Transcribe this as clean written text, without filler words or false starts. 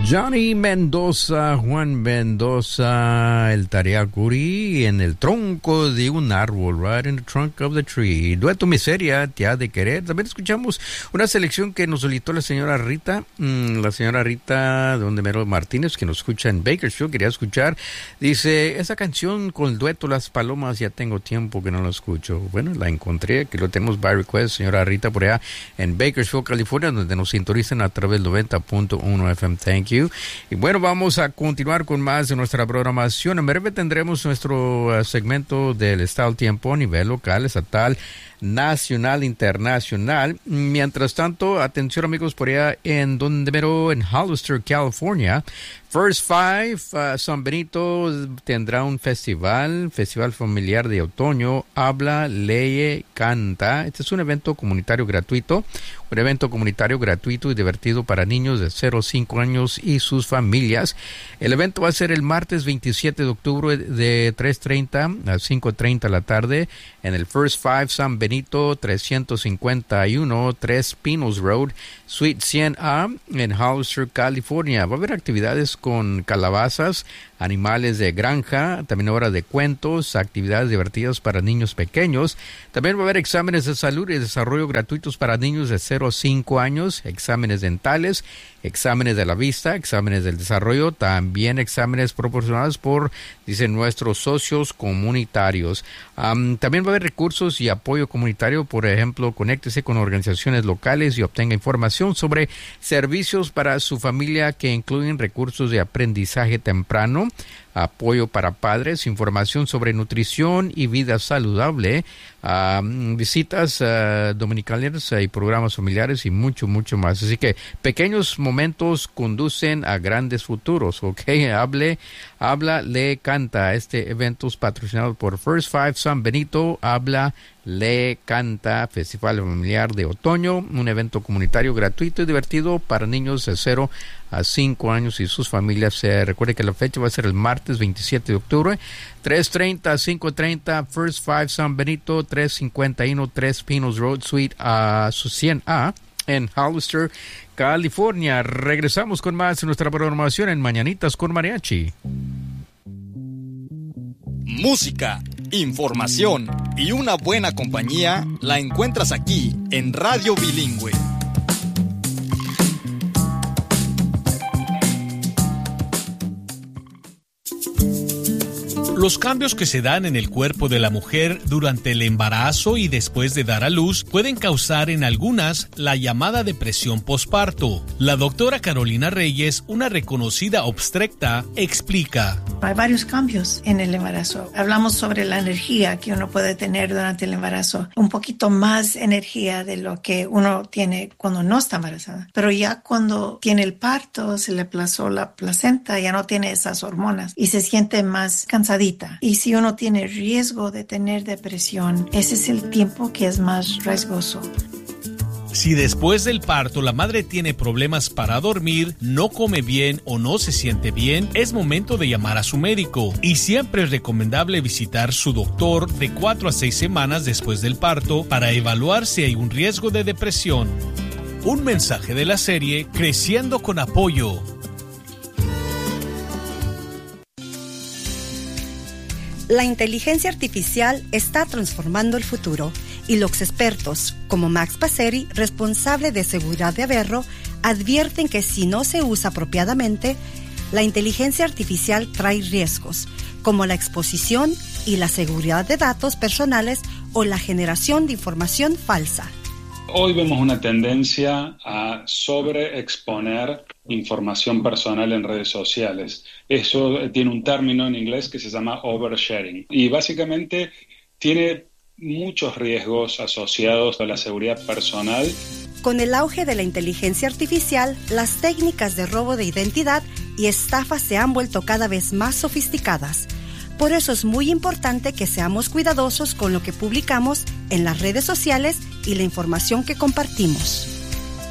Johnny Mendoza, Juan Mendoza, el Tariacuri en el tronco de un árbol, right in the trunk of the tree. Dueto Miseria, Te ha de querer. También escuchamos una selección que nos solicitó la señora Rita, de Donde Mero Martínez, que nos escucha en Bakersfield, quería escuchar. Dice, esa canción con el dueto Las Palomas, ya tengo tiempo que no la escucho. Bueno, la encontré, que lo tenemos by request, señora Rita, por allá en Bakersfield, California, donde nos sintonizan a través del 90.1 FM. Thank you. Y bueno, vamos a continuar con más de nuestra programación. En breve tendremos nuestro segmento del estado del tiempo a nivel local, estatal, nacional, internacional. Mientras tanto, atención amigos, por allá en Donde Mero, en Hollister, California, First Five, San Benito tendrá un festival familiar de otoño. Habla, lee, canta. Este es un evento comunitario gratuito y divertido para niños de 0 a 5 años y sus familias. El evento va a ser el martes 27 de octubre de 3:30 a 5:30 de la tarde en el First Five San Benito, 351 3 Pinos Road, Suite 100A en Hollister, California. Va a haber actividades con calabazas, animales de granja, también hora de cuentos, actividades divertidas para niños pequeños. También va a haber exámenes de salud y desarrollo gratuitos para niños de 0 a 5 años, exámenes dentales, exámenes de la vista, exámenes del desarrollo, también exámenes proporcionados por, dicen, nuestros socios comunitarios. También va a haber recursos y apoyo comunitario. Por ejemplo, conéctese con organizaciones locales y obtenga información sobre servicios para su familia que incluyen recursos de aprendizaje temprano, apoyo para padres, información sobre nutrición y vida saludable, visitas dominicales y programas familiares y mucho más. Así que pequeños momentos conducen a grandes futuros, ¿ok? Habla, lee, canta. Este evento es patrocinado por First Five San Benito. Habla, lee, canta, Festival Familiar de Otoño, un evento comunitario gratuito y divertido para niños de 0 a 5 años y sus familias. Recuerde que la fecha va a ser el martes 27 de octubre, 3:30 a 5:30, First Five San Benito, 351 3 Pinos Road, Suite a 100A en Hollister, California. Regresamos con más de nuestra programación en Mañanitas con Mariachi. Música, información y una buena compañía la encuentras aquí en Radio Bilingüe. Los cambios que se dan en el cuerpo de la mujer durante el embarazo y después de dar a luz pueden causar en algunas la llamada depresión posparto. La doctora Carolina Reyes, una reconocida obstetra, explica. Hay varios cambios en el embarazo. Hablamos sobre la energía que uno puede tener durante el embarazo. Un poquito más energía de lo que uno tiene cuando no está embarazada. Pero ya cuando tiene el parto, se le aplazó la placenta, ya no tiene esas hormonas y se siente más cansadita. Y si uno tiene riesgo de tener depresión, ese es el tiempo que es más riesgoso. Si después del parto la madre tiene problemas para dormir, no come bien o no se siente bien, es momento de llamar a su médico. Y siempre es recomendable visitar su doctor de 4 a 6 semanas después del parto para evaluar si hay un riesgo de depresión. Un mensaje de la serie Creciendo con Apoyo. La inteligencia artificial está transformando el futuro y los expertos, como Max Passeri, responsable de seguridad de Averro, advierten que si no se usa apropiadamente, la inteligencia artificial trae riesgos, como la exposición y la seguridad de datos personales o la generación de información falsa. Hoy vemos una tendencia a sobreexponer información personal en redes sociales. Eso tiene un término en inglés que se llama oversharing y básicamente tiene muchos riesgos asociados a la seguridad personal. Con el auge de la inteligencia artificial, las técnicas de robo de identidad y estafa se han vuelto cada vez más sofisticadas. Por eso es muy importante que seamos cuidadosos con lo que publicamos en las redes sociales y la información que compartimos.